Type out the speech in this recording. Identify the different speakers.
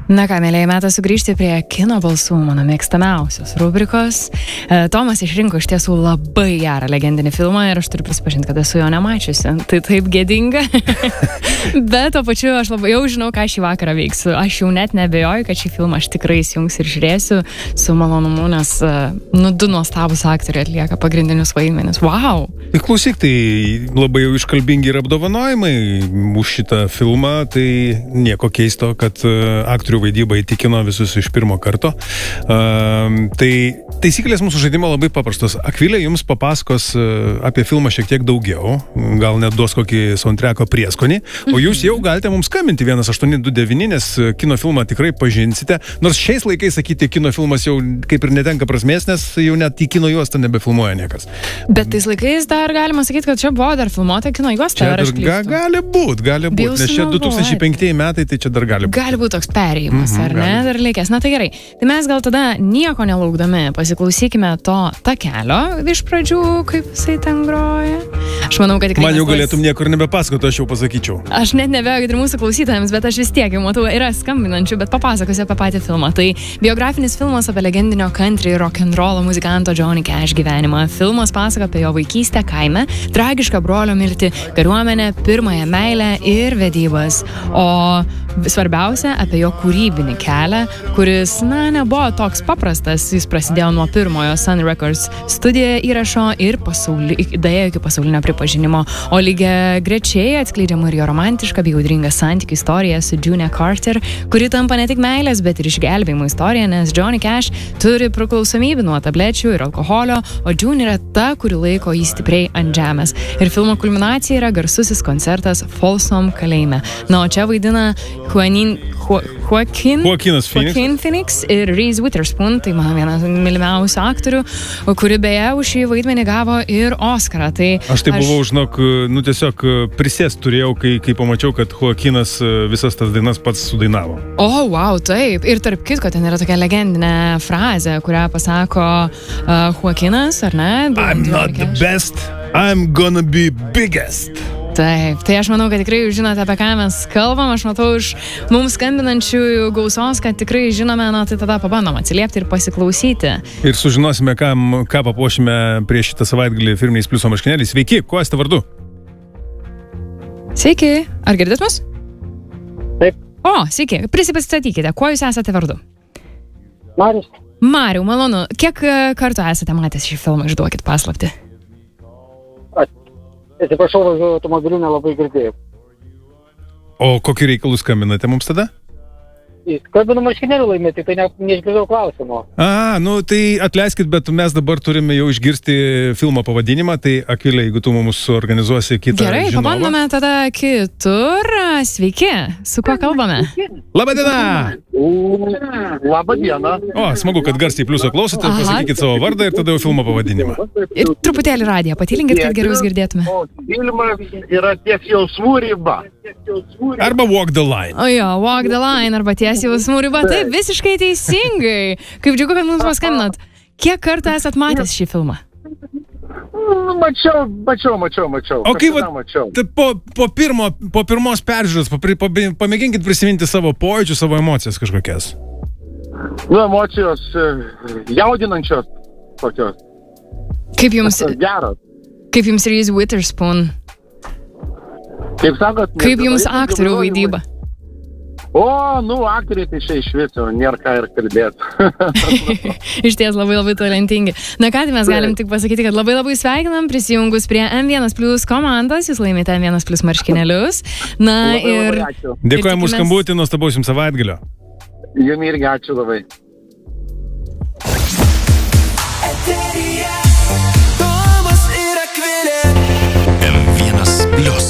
Speaker 1: Na ką, mėlėjai, metas sugrįžti prie kino balsų, mano mėgstamiausios rubrikos. Tomas išrinko iš tiesų labai gerą legendinį filmą ir aš turiu prisipažinti, kad esu jo nemačiusi. Tai taip gėdinga. Bet to pačiu aš labai jau žinau, ką šį vakarą veiksiu. Aš jau net nebejoju, kad šį filmą aš tikrai įsijungsiu ir žiūrėsiu su malonumu, nes du nuostabus aktoriai atlieka pagrindinius vaidmenis. Wow!
Speaker 2: Tai klausyk, tai labai jau iškalbingi ir apdovanojimai už šitą filmą, tai nieko keisto, kad aktorių vaidyba įtikino visus iš pirmo karto. Tai taisyklės mūsų žaidimo labai paprastos. Akvilė jums papasakos apie filmą šiek tiek daugiau, gal net duos kokį soundtracko prieskonį, o jūs jau galite mums skambinti 1829, nes kino filmą tikrai pažinsite. Nors šiais laikais sakyti, kino filmas jau kaip ir netenka prasmės, nes jau net į kino juostą nebefilmuoja niekas.
Speaker 1: Bet tais laikais dar galima sakyti, kad čia buvo dar filmuota kino juosta.
Speaker 2: Gali būt, nes čia 2005 metai, tai čia dar gali būt.
Speaker 1: Gali būti toks perėjimas, ar ne? Dar likęs. Na tai gerai. Tai mes gal tada nieko nelaukdami pasiklausykime to takelio iš pradžių, kaip jisai ten groja. Aš manau, kad tikrai...
Speaker 2: Man jau galėtum niekur nebepasakoti, aš jau pasakyčiau.
Speaker 1: Aš net nebejoju, kad ir mūsų klausytojams, bet aš vis tiek jau matau, yra skambinančių, bet papasakosiu apie patį filmą. Tai biografinis filmas apie legendinio country rock'n'rollo muzikanto Johnny Cash gyvenimą. Filmas pasako apie jo vaikystę kaime, tragišką brolio mirtį, kariuomenę, pirmąją meilę ir vedybas. O svarbiausia, apie jo kūrybinį kelią, kuris, nebuvo toks paprastas. Jis prasidėjo nuo pirmojo Sun Records studijoje įrašo ir dėjo iki pasaulinio pripažinimo. O lygiai grečiai atskleidžiama ir jo romantiška bei audringa santykių istorija su June Carter, kuri tampa ne tik meilės, bet ir išgelbėjimo istorija, nes Johnny Cash turi priklausomybę nuo tablečių ir alkoholio, o June yra ta, kuri laiko jį stipriai ant žemės. Ir filmo kulminacija yra garsusis koncertas Folsom kalėjime. Na, o čia vaidina Joaquin Phoenix ir Reese Witherspoon, tai mano vienas mylimiausių aktorių, kuri beje už šį vaidmenį gavo ir Oscarą. Tai
Speaker 2: aš buvau, žinok, tiesiog prisėst turėjau, kai pamačiau, kad Joaquinas visas tas dainas pats sudainavo.
Speaker 1: O, wow, taip. Ir tarp kitko, ten yra tokia legendinė frazė, kurią pasako Joaquinas, ar ne?
Speaker 2: I'm not the best, I'm gonna be biggest.
Speaker 1: Taip, tai aš manau, kad tikrai jūs žinote, apie ką mes kalbam. Aš matau iš mums skambinančiųjų gausos, kad tikrai žinome, tai tada pabandom atsiliepti ir pasiklausyti.
Speaker 2: Ir sužinosime, ką papuošime prieš šitą savaitgalį firminiais pliuso marškinėliais. Sveiki, kuo esate vardu?
Speaker 1: Sveiki, ar girdėt mus?
Speaker 3: Taip.
Speaker 1: O, sveiki, prisipastatykite, kuo jūs esate vardu?
Speaker 3: Marius.
Speaker 1: Mariau, malonu. Kiek kartų esate matęs šį filmą, išduokit paslaptį?
Speaker 3: Atsiprašau, važiuoju automobiliu, nelabai girdėjau.
Speaker 2: O kokį reikalų skambinate mums tada?
Speaker 3: Skambinu marškinėlių laimėti, tai neišgirdau klausimo.
Speaker 2: Tai atleiskit, bet mes dabar turime jau išgirsti filmo pavadinimą, tai Akvilė, jeigu tu mums suorganizuosi kitą
Speaker 1: Gerai, žinovą. Pabandome tada kitur. Sveiki, su kuo kalbame?
Speaker 2: Labadiena!
Speaker 3: Labadiena.
Speaker 2: O, smagu, kad garsiai pliuso klausote, pasakykit savo vardą ir tada jau filmo pavadinimą.
Speaker 1: Ir truputėlį radiją patilinkit, kad geriau jūs girdėtume.
Speaker 3: O filmas yra ties jausmų riba.
Speaker 2: Arba Walk the Line.
Speaker 1: O jo, Walk the Line, arba ties jausmų riba. Taip, visiškai teisingai. Kaip džiugu, kad mums paskambinot. Kiek kartų esat matęs šį filmą?
Speaker 3: Mačiau.
Speaker 2: O kaip po pirmos peržiūros, pamėginkit prisiminti savo pojūčius, savo emocijas kažkokias.
Speaker 3: Emocijos jaudinančios tokios.
Speaker 1: Kaip jums...
Speaker 3: Geras.
Speaker 1: Kaip jums Reese Witherspoon?
Speaker 3: Kaip sakot...
Speaker 1: Kaip jums aktorių vaidyba?
Speaker 3: Aktoriai tai iš viso, nėra ką ir kalbėti.
Speaker 1: Iš ties labai talentingi. Na ką, tai mes galim tik pasakyti, kad labai sveikinam prisijungus prie M1 Plus komandos, jūs laimite M1 Plus marškinėlius. Na ir...
Speaker 2: Dėkojame už skambutį, nuostabaus jums savaitgalio.
Speaker 3: Jums irgi ačiū labai.
Speaker 4: M1 Plus.